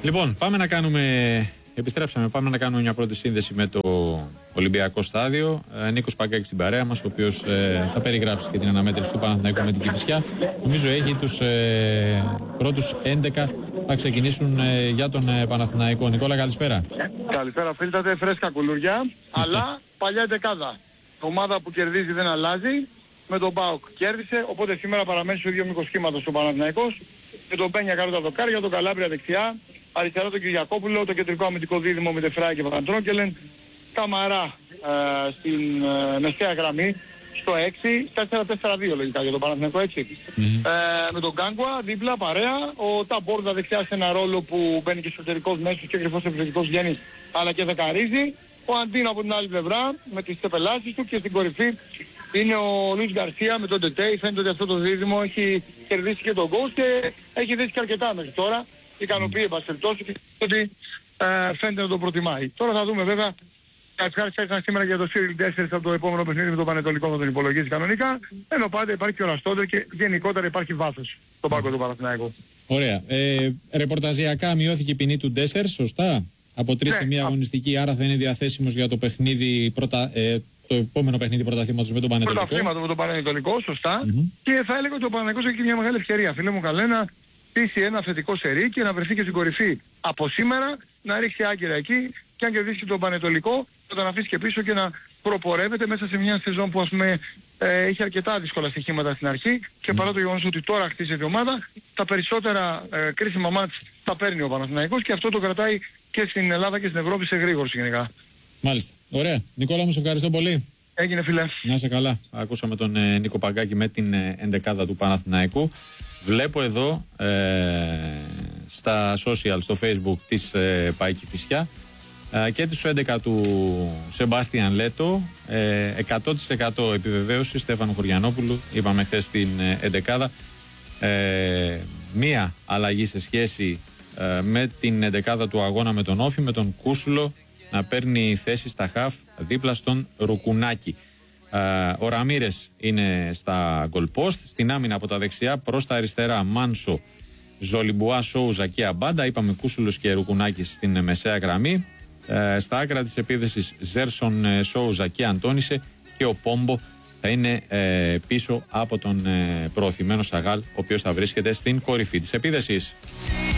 Λοιπόν, επιστρέψαμε. Πάμε να κάνουμε μια πρώτη σύνδεση με το Ολυμπιακό στάδιο. Νίκος Παγκάκης στην παρέα μας, ο οποίος θα περιγράψει και την αναμέτρηση του Παναθηναϊκού με την Κηφισιά. Νομίζω έχει τους πρώτους 11 θα ξεκινήσουν για τον Παναθηναϊκό. Νικόλα, καλησπέρα. Καλησπέρα, φίλτατε, φρέσκα κουλουριά, αλλά παλιά δεκάδα. Ομάδα που κερδίζει δεν αλλάζει. Με τον ΠΑΟΚ κέρδισε, οπότε σήμερα παραμένει στο ίδιο μήκος κύματος ο Παναθηναϊκός. Με τον Πένια κάτω τα δοκάρια, τον Καλάμπρια δεξιά, αριστερά τον Κυριακόπουλο, το κεντρικό αμυντικό δίδυμο με Τεφράη και Παπαντρόκελεν, Καμαρά στην μεσαία γραμμή στο 6, 4-4-2 λογικά για τον Παναθηναϊκό, έτσι. Με τον Γκάνγκουα δίπλα παρέα, ο Ταμπόρδα δεξιά σε ένα ρόλο που μπαίνει και εσωτερικός μέσος και κρυφός επιθετικός βγαίνει, αλλά και δεκαρίζει. Ο Αντίνο από την άλλη πλευρά με τις επελάσεις του και στην κορυφή είναι ο Λουίς Γκαρσία με τον Τετέι. Φαίνεται ότι αυτό το δίδυμο έχει κερδίσει και τον γκολ και έχει δέσει και αρκετά μέχρι τώρα. Ικανοποιεί εν πάση περιπτώσει και ότι φαίνεται να το προτιμάει. Τώρα θα δούμε βέβαια. Ευχάριστα ήρθαν σήμερα για το Cyril 4 από το επόμενο παιχνίδι με τον Πανετολικό, θα τον υπολογίζει κανονικά. Ενώ πάντα υπάρχει και ο Ραστόντερ και γενικότερα υπάρχει βάθος στον πάγκο του Παναθηναϊκού. Ωραία. Ρεπορταζιακά μειώθηκε η ποινή του Ντέσσερ, σωστά. Από 3 σε μία αγωνιστική, άρα θα είναι διαθέσιμος για το παιχνίδι το επόμενο παιχνίδι πρωταθλήματος με τον Πανετολικό. Πρωταθλήματος με τον Πανετολικό, σωστά. Και θα έλεγα ότι ο Πανετολικός έχει μια μεγάλη ευκαιρία. Φίλε μου, καλέ να πείσει ένα θετικό σερί και να βρεθεί και στην κορυφή από σήμερα, να ρίξει άγκυρα εκεί και αν κερδίσει τον Πανετολικό, θα τον αφήσει και πίσω και να προπορεύεται μέσα σε μια σεζόν που ας πούμε είχε αρκετά δύσκολα στοιχήματα στην αρχή και παρά το γεγονός ότι τώρα χτίζεται η ομάδα, τα περισσότερα κρίσιμα μάτς τα παίρνει ο Παναθηναϊκός και αυτό το κρατάει και στην Ελλάδα και στην Ευρώπη σε γρήγορση γενικά. Μάλιστα. Ωραία. Νικόλα μου, σε ευχαριστώ πολύ. Έγινε, φίλε. Να είσαι καλά. Ακούσαμε τον Νίκο Παγκάκη με την ενδεκάδα του Παναθηναϊκού. Βλέπω εδώ στα social, στο Facebook της ΠΑΕ Κηφισιά και της 11 του Σεμπάστιαν Λέτο, 100% επιβεβαίωση Στέφανου Χωριανόπουλου. Είπαμε χθες στην ενδεκάδα. Μία αλλαγή σε σχέση με την εντεκάδα του αγώνα με τον Όφη, με τον Κούσουλο να παίρνει θέση στα χαφ δίπλα στον Ρουκουνάκη. Ο Ραμίρες είναι στα goal post, στην άμυνα από τα δεξιά προς τα αριστερά Μάνσο, Ζολιμπουά, Σόουζα και Αμπάντα. Είπαμε Κούσουλος και Ρουκουνάκης στην μεσαία γραμμή. Στα άκρα της επίθεσης Ζέρσον, Σόουζα και Αντώνισε, και ο Πόμπο θα είναι πίσω από τον προωθημένο Σαγάλ, ο οποίος θα βρίσκεται στην κορυφή της επίθεσης.